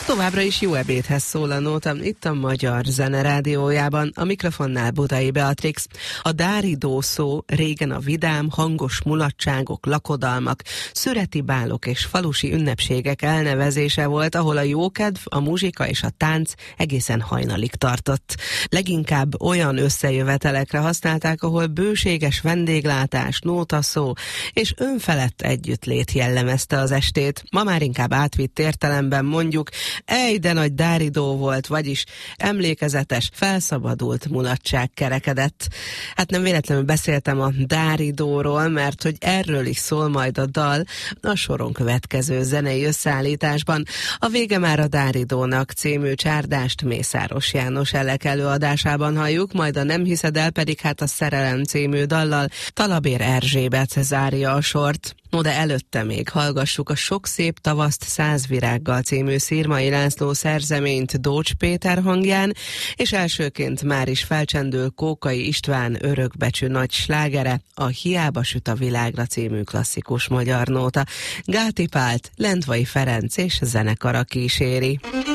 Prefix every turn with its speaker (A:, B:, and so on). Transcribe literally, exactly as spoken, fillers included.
A: Továbbra is jó ebédhez szól a nóta, itt a Magyar Zene Rádiójában, a mikrofonnál Budai Beatrix. A dáridó szó régen a vidám, hangos mulatságok, lakodalmak, szüreti bálok és falusi ünnepségek elnevezése volt, ahol a jókedv, a muzsika és a tánc egészen hajnalig tartott. Leginkább olyan összejövetelekre használták, ahol bőséges vendéglátás, nótaszó és önfelett együttlét jellemezte az estét. Ma már inkább átvitt értelemben mondjuk, ej, de nagy dáridó volt, vagyis emlékezetes, felszabadult mulatság kerekedett. Hát nem véletlenül beszéltem a dáridóról, mert hogy erről is szól majd a dal a soron következő zenei összeállításban. A vége már a Dáridónak című csárdást Mészáros János Elek előadásában halljuk, majd a Nem hiszed el pedig hát a Szerelem című dallal Talabér Erzsébet zárja a sort. No, de előtte még hallgassuk a Sok szép tavaszt száz virággal című Szirmai László szerzeményt Dócs Péter hangján, és elsőként már is felcsendül Kókai István örökbecsű nagy slágere, a Hiába süt a világra című klasszikus magyar nóta. Gáti Pált, Lendvai Ferenc és zenekara kíséri.